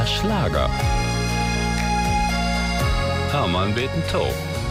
NDR Schlager. Hermann Beeten-Taub.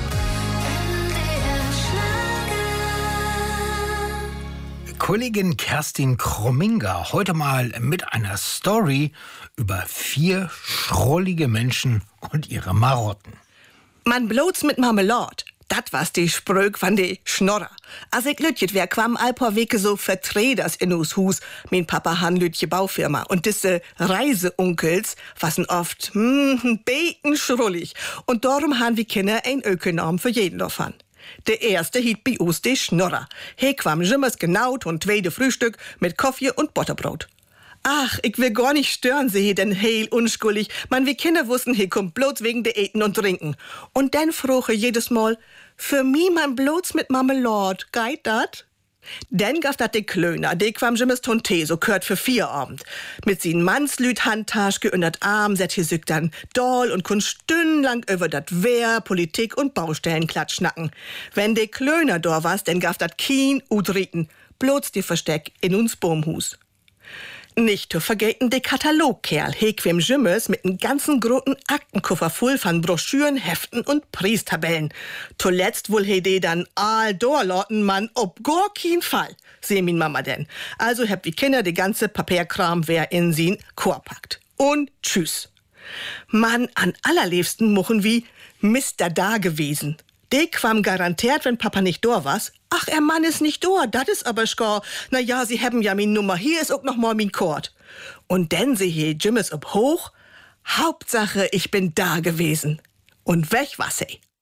Kollegin Kerstin Krumminger heute mal mit einer Story über 4 schrullige Menschen und ihre Marotten. Man bloß mit Marmelade. Dat was die Spröck van de Schnorrer. Als ich lütjet wär, kwam ein paar Wege so Vertreters in us Hus. Mein Papa han lütje Baufirma. Und diese Reiseunkels wasen oft, beten schrullig. Und darum han wir Kinder ein Ökonom für jeden davon. Der erste hiet bei uns de Schnorrer. He kwam jimmers genaut und tweede Frühstück mit Kaffee und Butterbrot. Ach, ich will gar nicht stören, sie denn heil unschuldig. Man, wie Kinder wussten, he kommt bloß wegen de Eten und Trinken. Und dann froche jedes Mal, für mi man bloß mit Marmelade, geit dat? Dann gaf dat de Klöner, de kwam jimmers Tonte, so kört für 4 Abend. Mit sin Mannslüt Handtaschke und dat Arm, set hier sück dann doll und kun stundenlang über dat Wehr, Politik und Baustellen klatschnacken. Wenn de Klöner da was, dann gaf dat Kien udriten, bloß die Versteck in uns Baumhus. Nicht zu vergessen de Katalogkerl, hequem Jimmers mit n ganzen großen Aktenkoffer voll von Broschüren, Heften und Priestabellen. Zuletzt wohl he de dann all dorloten man ob gar kein Fall, seh min Mama denn. Also habt die Kinder de ganze Papierkram wer in sin Chor packt. Und tschüss. Man, an allerliebsten muchen wie Mister da gewesen. De kwam garantiert, wenn Papa nicht da was. Ach, er Mann ist nicht da, dat is aber schgar. Na ja, sie haben ja min Nummer, hier ist auch noch mal min Kord. Und denn sie hier Jimmes ob hoch. Hauptsache, ich bin da gewesen. Und weg was he.